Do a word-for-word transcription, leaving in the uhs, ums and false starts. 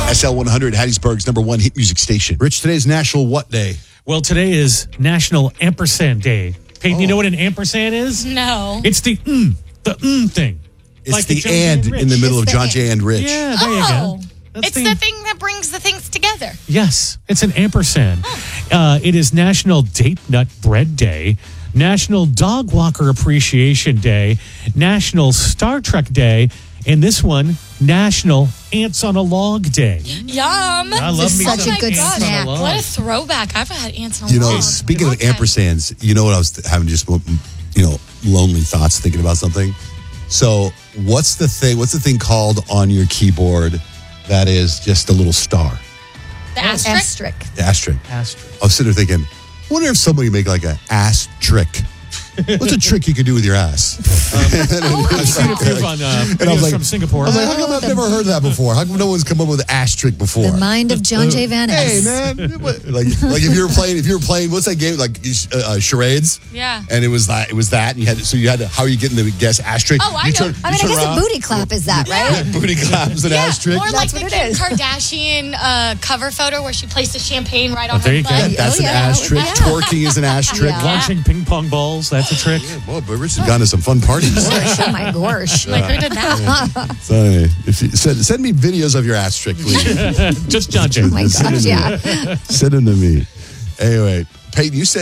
S L one hundred, Hattiesburg's number one hit music station. Rich, today's National What Day? Well, today is National Ampersand Day. Peyton, oh. you know what an ampersand is? No. It's the mm, the mm thing. It's like the, the and in the middle it's of John Jay and Rich. Yeah, there oh. you go. That's it's the, the thing that brings the things together. Yes, it's an ampersand. Oh. Uh, it is National Date Nut Bread Day, National Dog Walker Appreciation Day, National Star Trek Day, and this one, National Ants on a Log Day. Yum. I love this me such some a good ants snack. on a log. What a throwback. I've had ants on a You know, log. speaking Okay. of ampersands, you know what I was having just, you know, lonely thoughts thinking about something. So what's the thing, what's the thing called on your keyboard that is just a little star? The asterisk? Asterisk. The asterisk. Asterisk. I was sitting there thinking, I wonder if somebody make like an ass trick. What's a trick you can do with your ass? Um, I've seen a few on uh, And I was videos like- from Singapore. I was like, how come I've never heard that before? How come no one's come up with an ass trick before? The mind of John J. Van Hey Ness. man, what- like like if you were playing, if you were playing, what's that game like uh, uh, charades? Yeah. And it was that, it was that, and you had to, so you had to, how are you getting the guess asterisk? Oh, I you know. turn, I you mean, I turn guess around, a booty clap is that, right? yeah, booty claps an Yeah, asterisk. or like That's the what it Kim is. Kardashian uh, cover photo where she placed the champagne right on Oh, there her you go. butt. That- that's Oh, an yeah. asterisk. Yeah. Twerking is an asterisk. Yeah. Launching ping pong balls, that's a trick. Yeah, boy, but Rich has gone to some fun parties. Gosh, oh my gosh. Like, who did that? So anyway, if you send, send me videos of your ass trick, please. Just John Jay. Oh my Send gosh, them to yeah. me. Send them to me. Anyway, Peyton, you said